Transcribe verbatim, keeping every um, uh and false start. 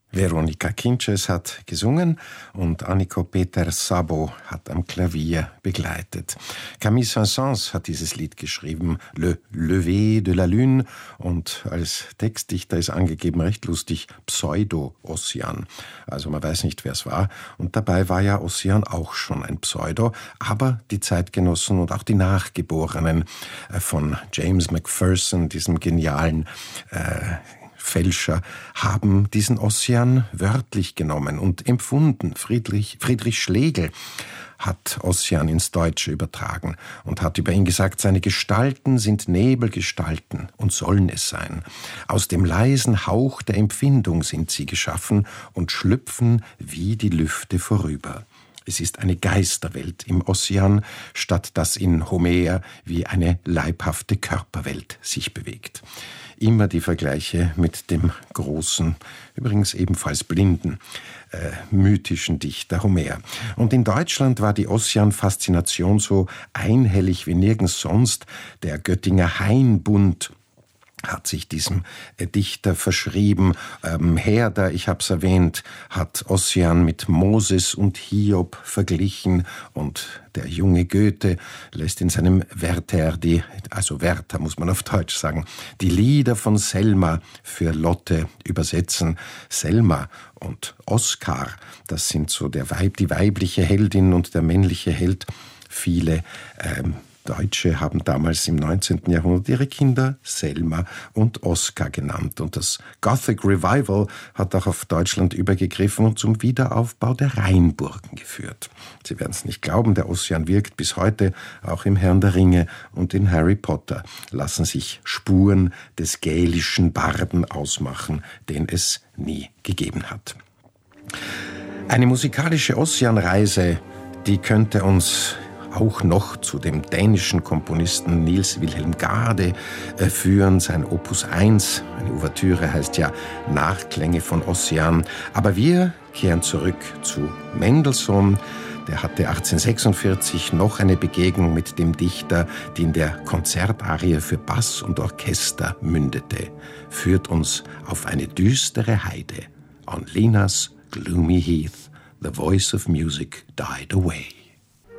Veronika Kinches hat gesungen und Anniko Peter-Sabo hat am Klavier begleitet. Camille Saint-Saëns hat dieses Lied geschrieben, Le Lever de la Lune, und als Textdichter ist angegeben, recht lustig, Pseudo-Ossian. Also man weiß nicht, wer es war. Und dabei war ja Ossian auch schon ein Pseudo, aber die Zeitgenossen und auch die Nachgeborenen von James Macpherson, diesem genialen äh, Fälscher, haben diesen Ossian wörtlich genommen und empfunden. Friedrich, Friedrich Schlegel hat Ossian ins Deutsche übertragen und hat über ihn gesagt, seine Gestalten sind Nebelgestalten und sollen es sein. Aus dem leisen Hauch der Empfindung sind sie geschaffen und schlüpfen wie die Lüfte vorüber. Es ist eine Geisterwelt im Ossian, statt dass in Homer wie eine leibhafte Körperwelt sich bewegt. Immer die Vergleiche mit dem großen, übrigens ebenfalls blinden, äh, mythischen Dichter Homer. Und in Deutschland war die Ossian-Faszination so einhellig wie nirgends sonst. Der Göttinger Hainbund hat sich diesem äh, Dichter verschrieben. Ähm, Herder, ich habe es erwähnt, hat Ossian mit Moses und Hiob verglichen, und der junge Goethe lässt in seinem Werther, die, also Werther muss man auf Deutsch sagen, die Lieder von Selma für Lotte übersetzen. Selma und Oskar, das sind so der Weib, die weibliche Heldin und der männliche Held. Viele ähm, Deutsche haben damals im neunzehnten Jahrhundert ihre Kinder Selma und Oskar genannt. Und das Gothic Revival hat auch auf Deutschland übergegriffen und zum Wiederaufbau der Rheinburgen geführt. Sie werden es nicht glauben, der Ossian wirkt bis heute. Auch im Herrn der Ringe und in Harry Potter lassen sich Spuren des gälischen Barden ausmachen, den es nie gegeben hat. Eine musikalische Ossian-Reise, die könnte uns auch noch zu dem dänischen Komponisten Niels Wilhelm Gade äh, führen. Sein Opus eins, eine Ouvertüre, heißt ja Nachklänge von Ossian. Aber wir kehren zurück zu Mendelssohn. Der hatte achtzehnhundertsechsundvierzig noch eine Begegnung mit dem Dichter, die in der Konzertarie für Bass und Orchester mündete. Führt uns auf eine düstere Heide. On Linas gloomy heath, the voice of music died away.